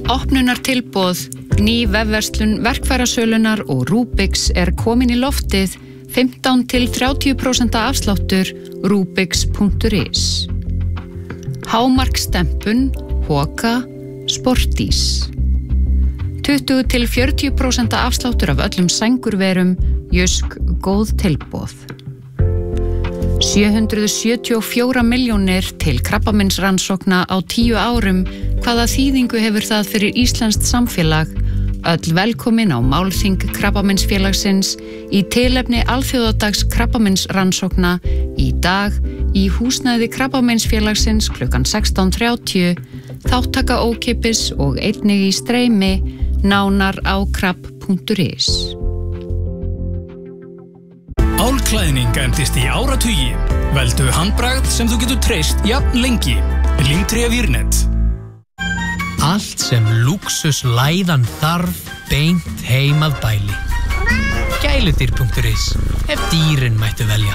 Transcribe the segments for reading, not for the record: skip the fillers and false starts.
Opnunartilboð, ný vefverslun verkfærasölunar og Rubix komin í loftið, 15-30% afsláttur, rubix.is. Hámarkstempun, Hoka, Sportís. 20-40% afsláttur af öllum sængurverum, Jysk góð tilboð. 774 milljónir til krabbameinsrannsókna á 10 árum. Hvaða þýðingu hefur það fyrir íslenskt samfélag? Öll velkomin á málþing Krabbameinsfélagsins í tilefni alþjóðadags krabbameinsrannsókna í dag í húsnæði Krabbameinsfélagsins klukkan 16:30, þáttaka ókeypis og einnig í streymi, nánar á krabb.is. Álklæðning endist í áratugi. Veldu handbragð sem þú getur treyst jafn lengi. Límtré Vírnet. Allt sem lúxuslæðan þarf beint heim að bæli. Gæludyr.is, ef dýrin mættu velja.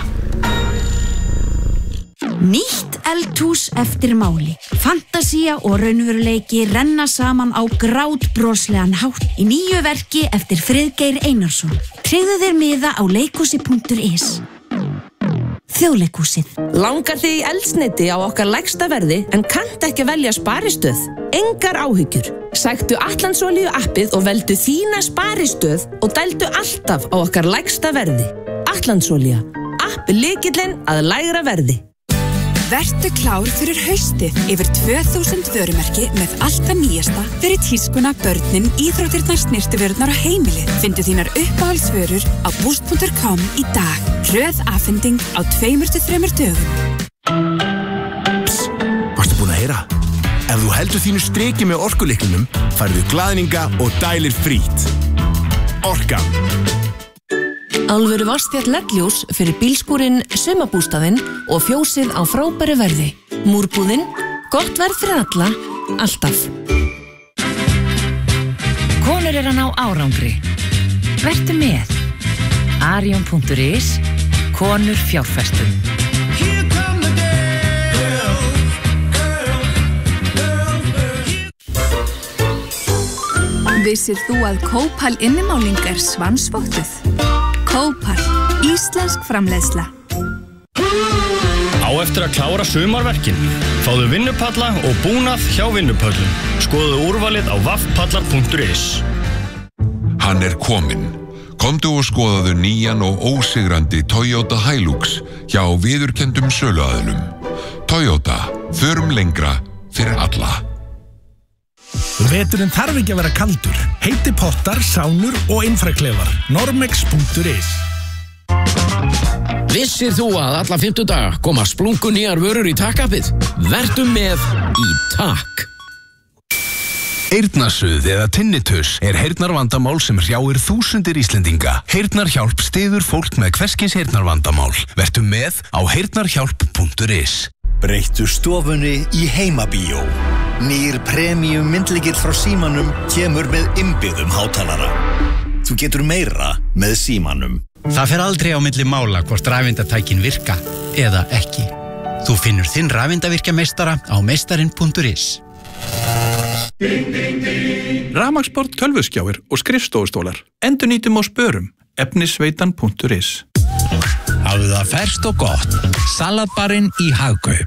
Nýtt eldhús eftir máli. Fantasía og raunveruleiki renna saman á grátbroslegan hátt í nýju verki eftir Friðgeir Einarsson. Tryggðu þér miða á leikhúsi.is. Þjóðleikhúsið. Langar þig í eldsneyti á okkar lægsta verði en kannt ekki velja sparistöð? Engar áhyggjur. Sæktu Atlandsolíu appið og veldu þína sparistöð og dældu alltaf á okkar lægsta verði. Atlandsolía. App lykillinn að lægra verði. Vertu klár fyrir haustið. Yfir 2000 vörumerki með allt það nýjasta fyrir tískuna, börnin, íþróttirnar, snyrtivörurnar og heimilið. Findu þínar uppáhaldsvörur á boost.com í dag. Hröð afhending á 2-3 dögum. Varstu búin að heyra? Ef þú heldur þínu striki með orkulyklinum, færðu glaðninga og dælir frít. Orka. Alvöru Vatnsfjall LED-ljós fyrir bílskúrinn, sumarbústaðinn og fjósið á frábæru verði. Múrbúðinn, gott verð fyrir alla, alltaf. Konur að ná árangri. Vertu með. Arion.is, konur fjárfestum. Vissir þú að Kópal innimáling svansvottuð? Kópal, íslensk framleiðsla. Á eftir að klára sumarverkin. Fáðu vinnupalla og búnað hjá Vinnupöllum. Skoðu úrvalið á vaffpallar.is. Hann kominn. Komdu og skoðaðu nýjan og ósigrandi Toyota Hilux hjá viðurkenndum söluaðilum. Toyota, förum lengra fyrir alla. Veturinn þarf ekki að vera kaldur. Heiti pottar, sánur og infraklefar. Normex.is. Vissir þú að alla 50 daga koma splungu nýjar vörur í TAK-appið? Vertu með í TAK. Eyrnasuð eða tinnitus heyrnarvandamál sem hrjáir þúsundir Íslendinga. Heyrnarhjálp styður fólk með hvers kyns heyrnarvandamál. Vertu með á heyrnarhjálp.is. Breyttu stofunni í heimabíó. Nýr premium myndlykill frá Símanum kemur með innbyggðum hátalara. Þú getur meira með Símanum. Það fer aldrei á milli mála hvort rafeindatækin virka eða ekki. Þú finnur þinn rafeindavirkjameistara á meistarinn.is. Rafmagnsport, tölvuskjáir og skrifstofustólar. Endurnýtum og spörum. Efnisveitan.is. Hafðu það ferskt og gott. Salatbarinn í Hagkaup.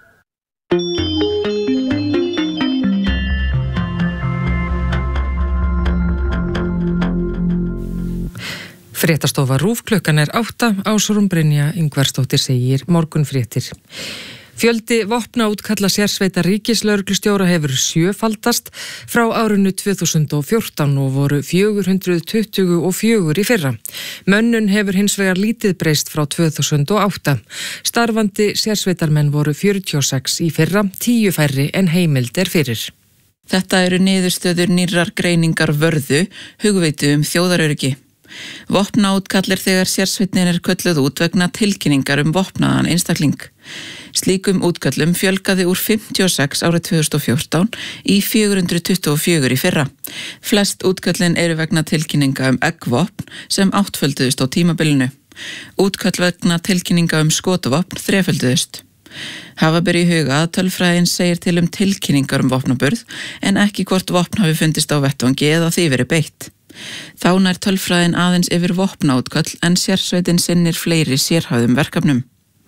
Fréttastofa RÚV, klukkan 8, Ásrún Brynja Ingvarsdóttir segir morgunfréttir. Fjöldi vopnaútkalla sérsveitar ríkislögreglustjóra hefur 7-faldast frá árinu 2014 og voru 424 í fyrra. Mönnun hefur hins vegar lítið breyst frá 2008. Starfandi sérsveitarmenn voru 46 í fyrra, 10 færri en heimild fyrir. Þetta eru niðurstöður nýrrar greiningar Vörðu, hugveitu þjóðaröryggi. Vopnaútkall þegar sérsveitin kölluð út vegna tilkynningar vopnaðan einstakling. Slíkum útkallum fjölgaði úr 56 árið 2014 í 424 í fyrra. Flest útkallin eru vegna tilkynninga eggvopn sem áttfölduðust á tímabilinu. Útkall vegna tilkynninga skotvopn þrefölduðust. Hafa ber í huga að tölfræðin segir til tilkynningar vopnaburð en ekki hvort vopn hafi fundist á vettvangi eða því verið beitt. Þá nær tölfræðin aðeins yfir vopnaútköll en sérsveitin sinnir fleiri sérhæfðum verkefnum.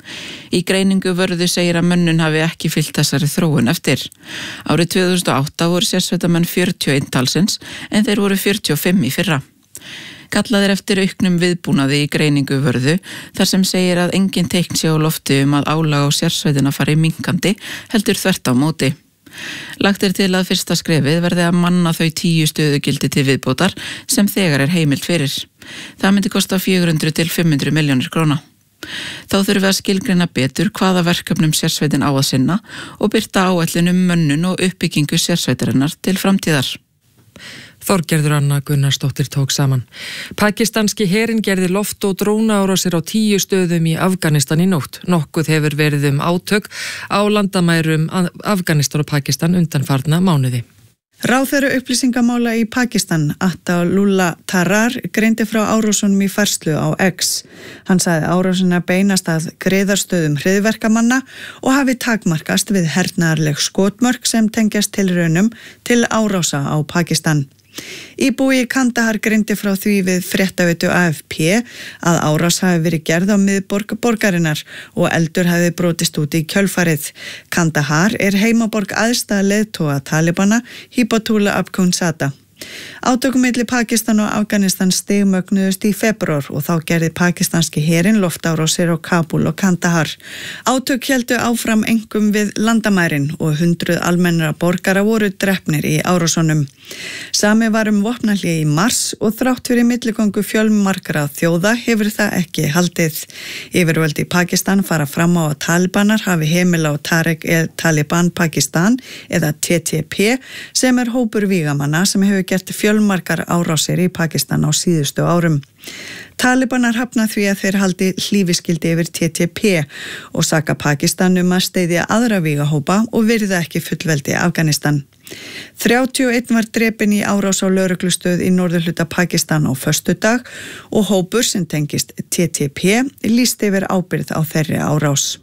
Í greiningu vörðu segir að mönnun hafi ekki fylgt þessari þróun eftir. Árið 2008 voru sérsveitamenn 41 talsins en þeir voru 45 í fyrra. Kallað eftir auknum viðbúnaði í greiningu vörðu þar sem segir að engin teikn sé á lofti að álag á sérsveitina fari minnkandi heldur þvert á móti. Lagt til að fyrsta skrefið verði að manna þau 10 stöðugildi til viðbótar sem þegar heimilt fyrir. Það myndi kosta 400 til 500 milljónir króna. Þá þurfum við að skilgreina betur hvaða verkefnum sérsveitin á að sinna og birta áætlun mönnun og uppbyggingu sérsveitarinnar til framtíðar. Þorgerður Anna Gunnarsdóttir tók saman. Pakistanski herinn gerði loft- og drónaárásir á 10 stöðum í Afganistan í nótt. Nokkuð hefur verið átök á landamærum Afganistan og Pakistan undanfarna mánuði. Ráðherra upplýsingamála í Pakistan, Attaullah Tarar, greindi frá árásunum í færslu á X. Hann sagði árásuna beinast að griðarstöðum hryðverkamanna og hafi takmarkast við hernaðarleg skotmörk sem tengjast tilraunum til árása á Pakistan. Íbúi í Kandahar greindi frá því við fréttaveitu AFP að árás hafi verið gerð á miðborg borgarinnar og eldur hafi brotist út í kjölfarið. Kandahar heimaborg æðsta leiðtoga Talibana, Hibatullah Akhundzada. Átökum milli Pakistan og Afganistan stigmögnuðust í febrúar og þá gerði pakistanski herinn loftárásir á Kabul og Kandahar. Átök héldu áfram einkum við landamærin og 100 almennra borgara voru drepnir í árásunum. Sami var vopnahlé í mars og þrátt fyrir milligöngu fjölmargra þjóða hefur það ekki haldið. Yfirvöld í Pakistan fara fram á að Talibanar hafi heimila á Taliban Pakistan eða TTP sem hópur vígamanna sem hefur gert fjölmargar árásir í Pakistan á síðustu árum. Talibanar hafna því að þeir haldi hlífiskildi yfir TTP og saka Pakistan að styðja aðra vígahópa og virða ekki fullveldi Afganistan. 31 var drepinn í árás á lögreglustöð í norðurhluta Pakistan á föstudag og hópur sem tengist TTP lýsti yfir ábyrgð á þeirri árás.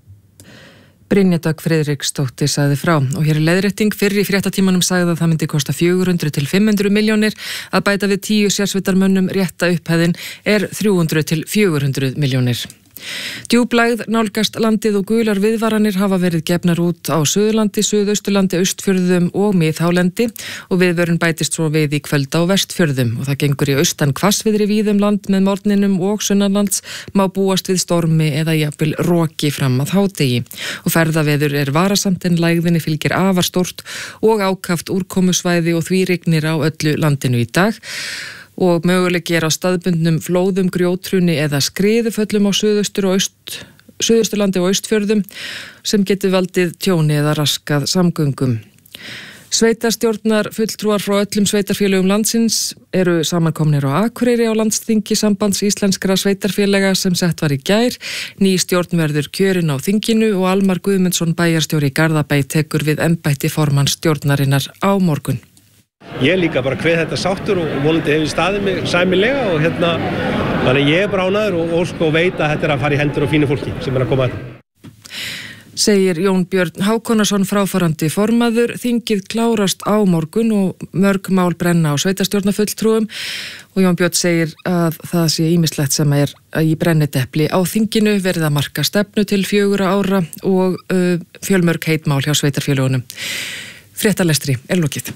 Brynja Dögg Friðriksdóttir sagði frá og hér leiðrétting fyrr í fréttatímanum sagði að það myndi kosta 400 til 500 milljónir að bæta við 10 sérsveitarmönnum rétta upphæðin 300 til 400 milljónir. Djúplægð nálgast landið og gular viðvaranir hafa verið gefnar út á Suðurlandi, Suðausturlandi, Austfjörðum og Miðhálendi og viðvörun bætist svo við í kvöld á Vestfjörðum og það gengur í austan hvassviðri víðum land með morgninum og sunnanlands má búast við stormi eða jafnvel roki fram að hádegi og ferðaveður varasamt en lægðinni fylgir afar stórt og ákaft úrkomusvæði og því rignir á öllu landinu í dag. Og möguleiki á staðbundnum flóðum, grjótruni eða skriðuföllum á Suðausturlandi og Austfjörðum sem getur valdið tjóni eða raskað samgöngum. Sveitarstjórnar fulltrúar frá öllum sveitarfélögum landsins eru samankomnir á Akureyri á landsþingi Sambands íslenskra sveitarfélaga sem sett var í gær. Ný stjórn verður kjörin á þinginu og Almar Guðmundsson bæjarstjóri í Garðabæ tekur við embætti formanns stjórnarinnar á morgun. Ég líka bara hveð þetta sáttur og vonandi hefur staðið mig sæmilega og þannig ég bara ánægður og ósk og veit að þetta að fara í hendur á fínu fólki sem að koma að þetta. Segir Jón Björn Hákonarsson fráfarandi formaður, þingið klárast á morgun og mörg mál brenna á sveitarstjórnarfulltrúum og Jón Björn segir að það sé ýmislegt sem í brennidepli á þinginu verið að marka stefnu til 4 ára og fjölmörg heitmál hjá sveitarfélögunum. Fréttalestri lokið.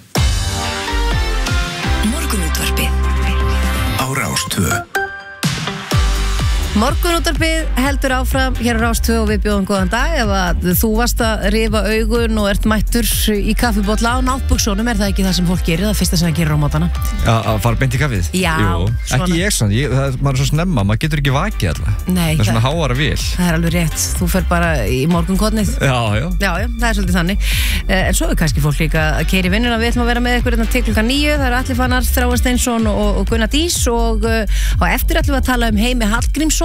Morgunútvarpið á Rás 2. Morgunútvarpið heldur áfram hér á Rás 2 og við bjóðum góðan dag. Ef að þú varst að rifa augun og ert mættur í kaffibolla á náttbuxunum, er það ekki það sem fólk gerir, það fyrsta sem það gerir á mótana? Að fara beint í kaffið? Já, jú, svona. Ekki ég svona, maður er svo snemma, maður getur ekki vakið alltaf. Nei, með svona háara vél. Það er alveg rétt, þú fer bara í morgunkotnið. Já, það er svolítið þannig. En svo er kannski fólk líka að keyra í vinnuna, við ætlum að vera með ykkur til klukkan 9, það eru Atli Fannar, Þráinn Steinsson og Gunnar Dís og á eftir ætlum við að tala Heimi Hallgrímsson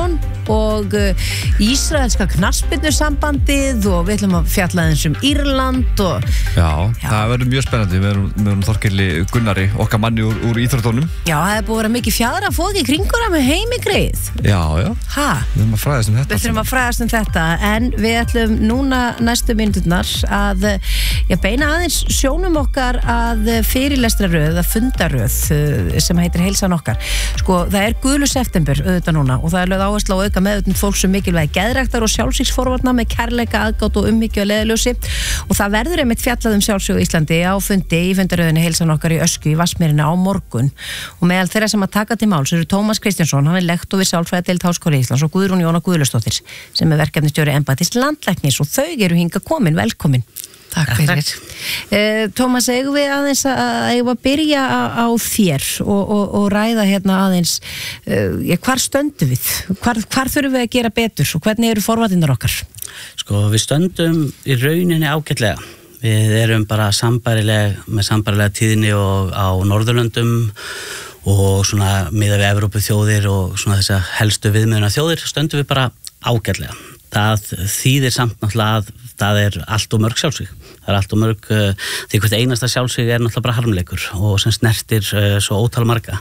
Einarsson og Ísraelska knattspyrnusambandið og við ætlum að fjalla eins Írland og... Já, það verður mjög spennandi. Við erum Þorkeli Gunnari, okkar manni úr íþróttunum. Já, það er búið að vera mikið fjadra fólk í kringuna með heimigreið. Já. Við þurfum að fræðast þetta. Við þurfum að fræðast þetta, en við ætlum núna næstu mínúturnar að beina aðeins sjónum okkar að fyrirlestraröð, að fundaröð sem heitir Heilsan okkar. Sko, það er gulu september auðvitað núna og það er lögð áherslu á auka meðvitund fólks mikilvægi geðræktar og sjálfsvíksforvarna með kærleika, aðgát og umhyggju að leiðarljósi og það verður einmitt fjallað sjálfsvík Íslandi á fundi í fundaröðinni Heilsan okkar í Öskju í Vatnsmýrinni á morgun og meðal þeirra sem að taka til máls eru Tómas Kristjánsson, hann er lektor við sálfræðideild Háskóla Íslands og Guðrún Jóna Guðlustóttir sem er verkefnisstjóri embættis landlæknis og þau eru hingað komin, velkomin. Takk fyrir. Tómas, eigum við aðeins að byrja á þér og ræða hérna aðeins hvar stöndum við? Hvar þurfum við að gera betur og hvernig eru forvarnirnar okkar? Sko, við stöndum í rauninni ágætlega. Við erum bara með sambærilega tíðni og á Norðurlöndum og svona miðað við Evrópuþjóðir og svona þess að helstu viðmiðuna þjóðir stöndum við bara ágætlega. Það þýðir samt náttúrulega að það er allt og mörg sjálfsvíg. Það er allt og mörg, því hvert einasta sjálfsvíg er náttúrulega bara harmleikur og sem snertir svo ótal marga.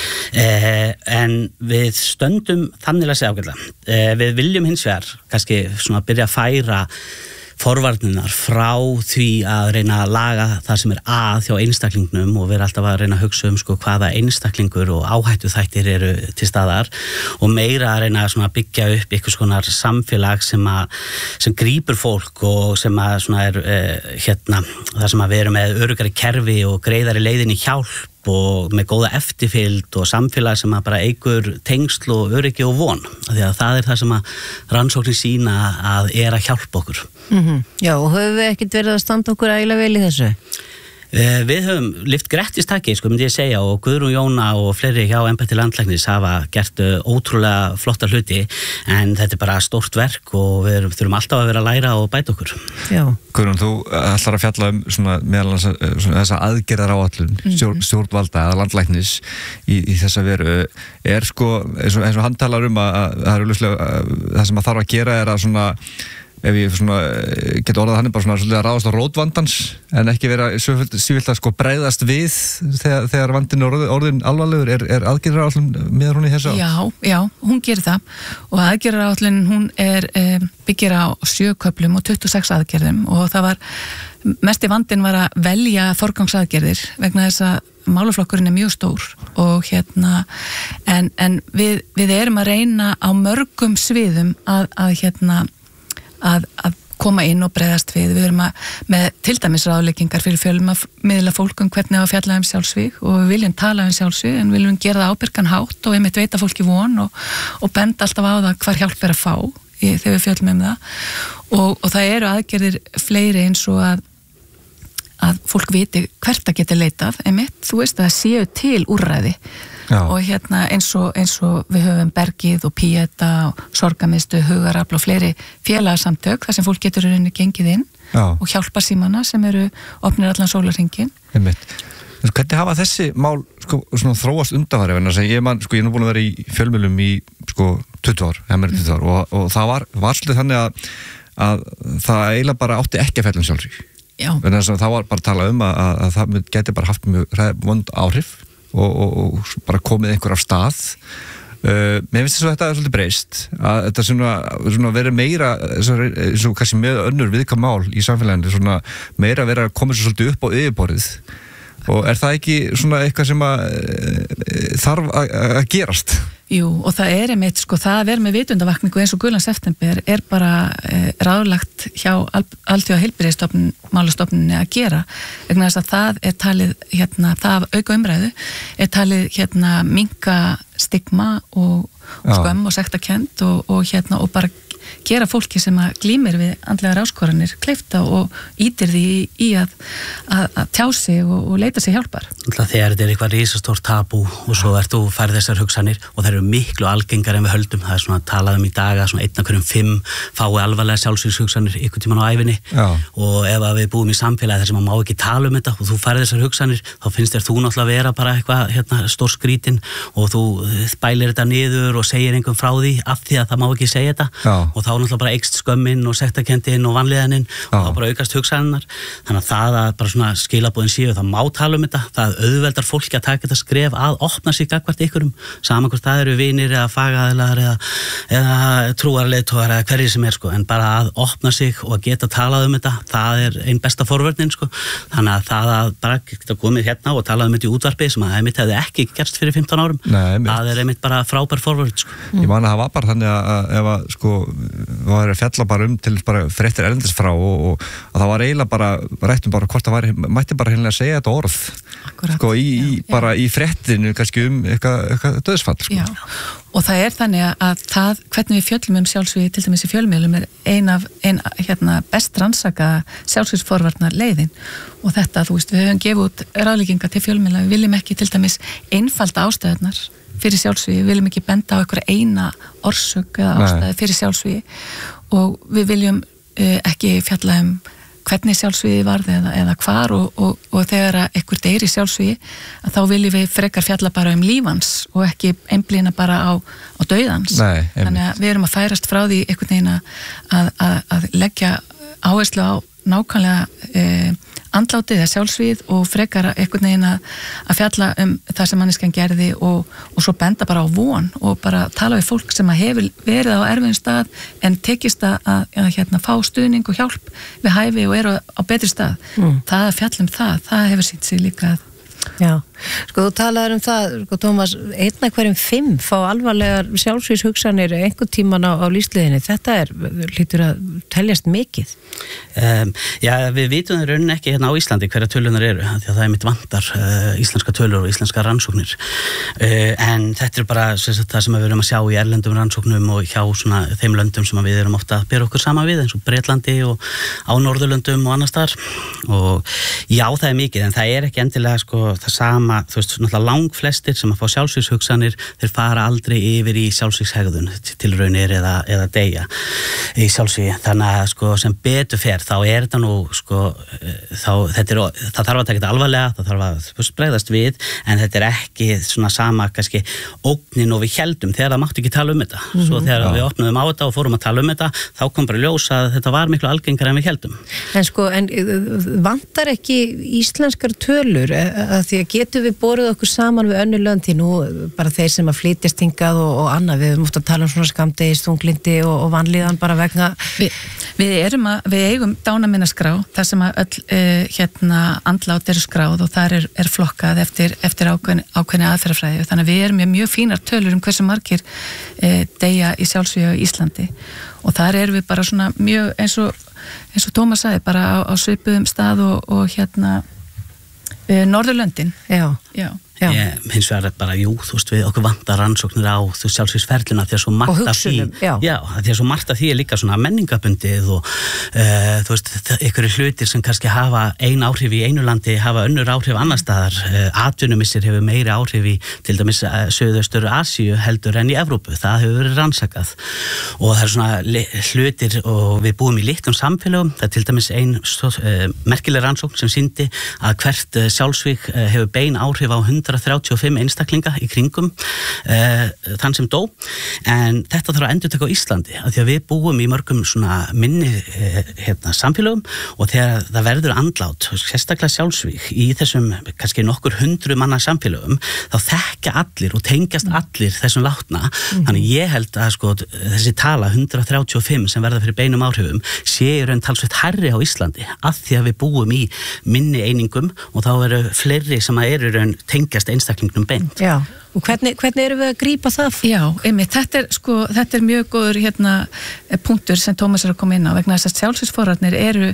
En við stöndum þannig að segja ágætlega. Við viljum hins vegar kannski svona byrja að færa forvarninar frá því að reyna að laga það sem er að hjá einstaklingnum og við erum alltaf að reyna að hugsa svona hvaða einstaklingur og áhættu þættir eru til staðar og meira að reyna að byggja upp einhvers konar samfélag sem grípur fólk og sem að svona er það sem að við erum með öruggari kerfi og greiðari leiðin í hjálp og með góða eftirfylgd og samfélag sem að bara eykur tengsl og öryggi og von því að það er það sem að rannsóknir sýna að er að hjálpa okkur. Já, og höfum við ekkert verið að standa okkur ægilega vel í þessu? Við höfum lyft grettistaki, myndi ég segja, og Guðrún Jóna og fleiri hjá embætti landlæknis hafa gert ótrúlega flotta hluti en þetta er bara stórt verk og við þurfum alltaf að vera að læra og bæta okkur. Já. Guðrún, þú ætlar að fjalla svona meðal þessa aðgerðaráætlun stjórnvalda eða landlæknis í þessa veru er eins og hann talar að það er augljóslega það sem að þarf að gera er að svona ef ég geta orðað þannig bara svona að ráðast á rótvandans en ekki vera sívilt að bregðast við þegar vandinn er orðin alvarlegur er aðgerðaráætlun með hún í þessu? Já, hún gerir það og aðgerðaráætlun hún byggir á 7 köflum og 26 aðgerðum og það var mesti vandinn var að velja forgangsaðgerðir vegna þess að málaflokkurinn er mjög stór og en við erum að reyna á mörgum sviðum að koma inn og bregðast við erum með til dæmis ráðleggingar fyrir fjölmiðla fólk hvernig að fjalla sjálfsvíg og við viljum tala sjálfsvíg en við viljum gera það ábyrgan hátt og einmitt veita fólki von og benda alltaf á það hvar hjálp er að fá þegar við fjöllum það og það eru aðgerðir fleiri eins og að fólk viti hvert að geta leitað einmitt, þú veist að það séu til úrræði og eins og við höfum Bergið og Píeta og Sorgamiðstöð, Hugarafl og fleiri félagsamtök þar sem fólk getur gengið inn og hjálpa símana sem eru opnir allan sólarhringinn. Hvernig hafa þessi mál svona þróast undanfari? Ég er nú búin að vera í fjölmiðlum í 20 ár og það var svolítið þannig að það eiginlega bara átti ekki að fjalla sjálfsvíg. Það var bara að tala að það geti bara haft mjög vond áhrif og bara komið einhver af stað. Mér finnst þess að þetta er svolítið breyst að þetta svona verið meira eins og kannski með önnur viðkvæm mál í samfélaginu meira verið að koma svolítið upp á yfirborðið og er það ekki svona eitthvað sem að þarf að gerast? Jú, og það er einmitt, það að vera með vitundavakningu eins og Gulan september er bara ráðlagt hjá Alþjóða heilbrigðismálastofnuninni að gera, vegna þess að það er talið, það auka umræðu, er talið minnka stigma og skömm og sektarkennd og bara gera fólki sem að glímir við andlegar áskoranir kleifta og ítir því í að tjá sig og leita sig hjálpar. Þegar þetta eitthvað risastórt tabú og svo þú færð þessar hugsanir og það eru miklu algengar en við höldum, það svona talað í dag að svona 1 af hverjum 5 fái alvarlega sjálfsvígshugsanir einhvern tímann á ævinni og ef að við búum í samfélagi þar sem maður má ekki tala þetta og þú færð þessar hugsanir þá finnst þér þú náttúrulega vera bara eitthvað stór skrítin og þú bælir þetta niður og segir einhvern frá því af því að það má ekki segja þetta og þá náttúrulega bara eykst skömmin og sektarkenndin og vanlíðanin og þá bara aukast hugsanirnar þannig að það að bara svona skilaboðin séu það má tala þetta, það auðveldar fólki að taka þetta skref að opna sig gagnvart ykkurum saman hvort það eru vinir eða fagaðilar eða trúarleiðtogar eða hverjir sem sko, en bara að opna sig og að geta talað þetta, það einn besta forvörnin sko, þannig að það að bara geta komið hérna og talað þetta í útvarpi sem að einmitt hefði ekki gerst fyrir 15 árum það einmitt bara frábær forvörn sko. Ég man að það var bara þannig að ef að sko, það var að fjalla bara til bara fréttir erlendis frá og að það var eiginlega bara rættum bara hvort það var, mætti bara að segja þetta orð sko, bara í fréttinu kannski eitthvað döðsfall sko. Já, og það þannig að það, hvernig við fjöllum sjálfsvíg til dæmis í fjölmiðlum ein best rannsaka sjálfsvígsforvarnar leiðin og þetta, þú veist, við höfum gefið út ráðleggingar til fjölmiðla, við viljum ekki til dæmis einfalda ástæðunar fyrir sjálfsvígi, við viljum ekki benda á einhverja eina orsök eða ástæðu fyrir sjálfsvígi og við viljum ekki fjalla hvernig sjálfsvíði varði eða hvar og þegar einhver deyr í sjálfsvíði að þá viljum við frekar fjalla bara lífans og ekki einblína bara á dauðans. Þannig að við erum að færast frá því einhvern veginn að leggja áherslu á nákvæmlega andlátið eða sjálfsvíð og frekar einhvern veginn að fjalla það sem manneskjan gerði og svo benda bara á von og bara tala við fólk sem hefur verið á erfiðum stað en tekist að fá stuðning og hjálp við hæfi og eru á betri stað. Það að fjalla það hefur sýnt sig líka að Já, sko þú talaður það, sko Tómas, 1 af hverjum 5 fá alvarlegar sjálfsvígshugsanir einhvern tíman á lífsleiðinni, þetta hlýtur að teljast mikið. Já, við vitum það raunin ekki hérna á Íslandi hverja tölunar eru, því að það mitt vantar íslenska tölur og íslenska rannsóknir en þetta bara það sem við erum að sjá í erlendum rannsóknum og hjá svona þeim löndum sem við erum ofta að bera okkur saman við, eins og Bretlandi og á Norðurlöndum og annars þar og já, það mikið, en það ekki endilega sko það sama, þú veist, náttúrulega langflestir sem að fá sjálfsvígshugsanir, þeir fara aldrei yfir í sjálfsvígshegðun til raunir eða deyja í sjálfsvígi, þannig að sko sem betur fer, þá þetta nú sko, það þarf að taka þetta alvarlega, það þarf að bregðast við, en þetta ekki svona sama kannski ógnin og við heldum þegar það mátti ekki tala þetta, svo þegar við opnaðum á þetta og fórum að tala þetta, þá kom bara ljós að þetta var miklu algengara en við heldum. En sko, vantar ekki íslenskar tölur að því að getum við borið okkur saman við önnur lönd því nú bara þeir sem að flytjast hingað og annað, við höfum oft að tala svona skammdegis, þunglindi og vanlíðan bara vegna Við eigum dánaminnaskrá þar sem að öll andlát eru skráð og þar flokkað eftir ákveðni aðferðafræði þannig að við erum með mjög fínar tölur hversu margir deyja í sjálfsvígi á Íslandi og þar erum við bara svona mjög eins og Tómas sagði bara á svipuðum stað og Norðurlöndin. Já. Hins vegar bara, þú veist, við okkur vantar rannsóknir á sjálfsvígsferlina því að svo margt af því, því að svo margt af því líka svona menningabundið og þú veist, einhverju hlutir sem kannski hafa ein áhrif í einu landi, hafa önnur áhrif annar staðar, atvinnumissir hefur meiri áhrif í til dæmis Suðaustur Asíu heldur en í Evrópu, það hefur verið rannsakað og það svona hlutir og við búum í litlum samfélögum, það til dæmis ein merkileg rannsókn sem sýndi að hvert sjálfsvíg hefur bein áhrif á 135 einstaklinga í kringum þann sem dó en þetta þarf að endurtaka á Íslandi af því að við búum í mörgum svona minni samfélögum og þegar það verður andlát, sérstaklega sjálfsvíg í þessum kannski nokkur 100 manna samfélögum þá þekkja allir og tengjast allir þessum látna þannig ég held að sko þessi tala 135 sem verða fyrir beinum áhrifum sé í raun talsveit hærri á Íslandi af því að við búum í minni einingum og þá eru fleiri sem eru í raun tengjast tengjast einstaklingnum beint. Já, og hvernig erum við að grípa það? Já, einmitt, þetta er mjög góður punktur sem Tómas er að koma inn á, vegna þess að sjálfsvísforvarnir eru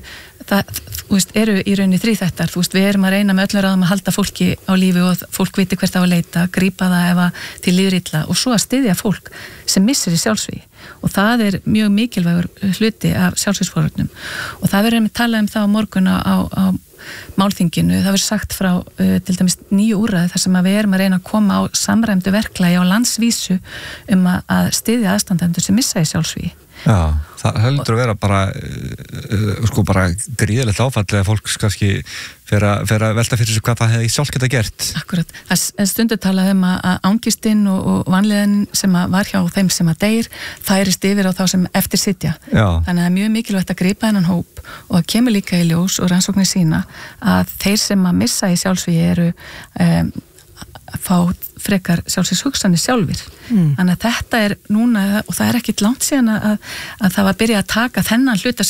í rauninni þríþættar, við erum að reyna með öllum ráðum að halda fólki á lífi og fólk viti hvert á að leita, grípa það ef að til líður illa og svo að styðja fólk sem missir í sjálfsvígi og það er mjög mikilvægur hluti af sjálfsvísforvarnum og það verður að tala um það á morgun á málþinginu, það verður sagt frá til dæmis 9 úrræði þar sem að við erum að reyna að koma á samræmdu verklagi á landsvísu að styðja aðstandendur sem missa í sjálfsvígi. Já, það heldur að vera bara gríðilegt áfall eða fólk kannski fer að velta fyrir sig hvað það hefði sjálf geta gert. Akkurat, en stundu talað að angistinn og vanlíðan sem var hjá þeim sem að deyr færist yfir á þá sem eftir sitja. Já. Þannig að það er mjög mikilvægt að grípa þennan hóp og það kemur líka í ljós og rannsóknir sína að þeir sem að missa í sjálfsvígi eru fá frekar sjálfsvígshugsanir sjálfir. Þannig að þetta er núna, og það er ekkit langt síðan að það var byrjað að taka þennan hluta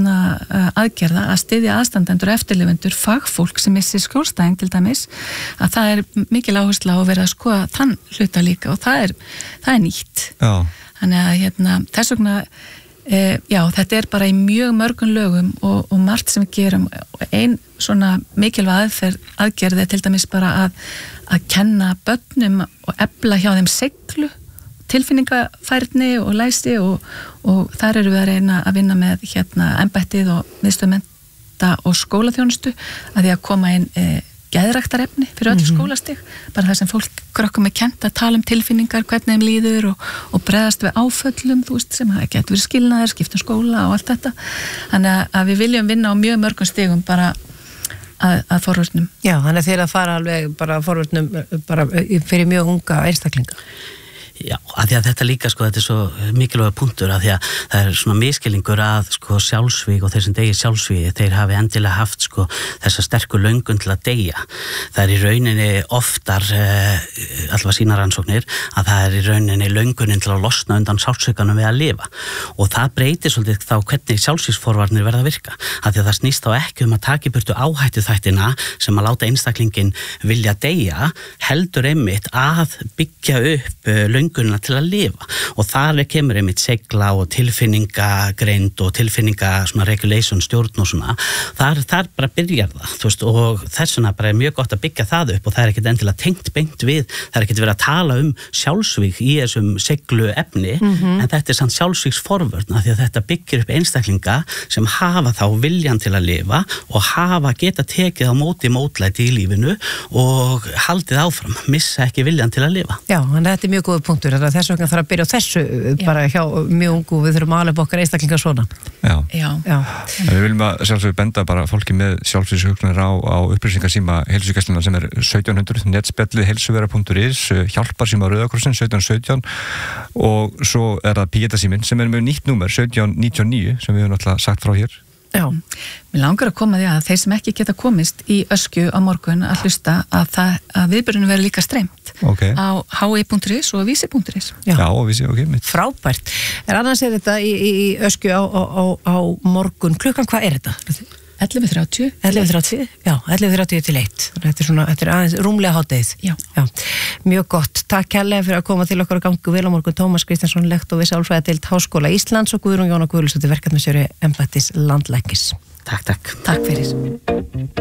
aðgerða að styðja aðstandendur og eftirlifendur fagfólk sem missir skjólstæðing til dæmis, að það er mikil áhersla á að vera að skoða þann hluta líka og það er nýtt. Já. Þannig að þess vegna já, þetta er bara í mjög mörgum lögum og margt sem við gerum. Ein svona mikilvæg aðgerð er til dæmis bara að kenna börnum og efla hjá þeim seglu, tilfinningafærni og læsi og þar eru við að reyna að vinna með embættið og miðstöð mennta og skólaþjónustu að því að koma inn geðræktarefni fyrir öll skólastig, bara það sem fólk krökkum er kennt að tala um tilfinningar, hvernig þeim líður og bregðast við áföllum, sem það getur verið skilnaðir, skiptum skóla og allt þetta. Þannig að við viljum vinna á mjög mörgum stigum bara að forvörnum. Já, þannig að þeir að fara alveg bara forvörnum bara fyrir mjög unga einstaklinga. Já, af því að þetta líka, þetta er svo mikilvæg punktur af því að það er svona miskilningur að sjálfsvíg og þeir sem deyja sjálfsvígi, þeir hafi endilega haft þessa sterku löngun til að deyja. Það er í rauninni oftar, allavega sína rannsóknir, að það er í rauninni löngunin til að losna undan sársaukanum við að lifa og það breytir svolítið þá hvernig sjálfsvígsforvarnir verða að virka. Af því að það snýst þá ekki að taka í burtu áhættuþættina sem að láta einstaklingin vilja deyja, heldur einmitt að byggja upp löngunina til að lifa og þar kemur einmitt segla og tilfinningagreind og regulation stjórn og svona, þar bara byrjar það, og þess vegna bara er mjög gott að byggja það upp og það er ekkert endilega tengt beint við, það er ekkert verið að tala um sjálfsvíg í þessum seglu efni, en þetta er samt sjálfsvígsforvörn af því að þetta byggir upp einstaklinga sem hafa þá viljan til að lifa og hafa geta tekið á mótlæti í lífinu og haldið áfram, missa ekki viljan til að lifa. Já, þannig að þetta er mjög góð punktur, þess vegna þarf að byrja á þessu bara hjá mjög ungu, við þurfum að alveg okkar einstaklingar svona. Já. Við viljum að sjálfsögur benda bara fólki með sjálfsvígshugsanir á upplýsingasíma heilsugæslunnar sem er 1700, netspjallið heilsuvera.is, hjálparsíma Rauða krossins 1717 og svo er það Píetasíminn sem er með nýtt númer 1799 sem við höfum náttúrulega sagt frá hér. Já, mér langar að koma því að þeir sem ekki geta komist í Öskju á morgun að hlusta að viðburðinu verður líka streymt á hi.is og vísi.is. Já, og vísi, mitt. Frábært. Annars er þetta í Öskju á morgun. Klukkan, hvað er þetta? 11:30. 11:30, já, 11:30 til 1. Þetta er aðeins rúmlega hádegið. Já. Mjög gott. Takk kærlega fyrir að koma til okkar og gangu vel á morgun. Tómas Kristjánsson, lektor við sálfræðideild Háskóla Íslands og Guðrún Jóna Guðlusdóttir, verkefnastjóri embættis landlæknis. Takk. Takk fyrir.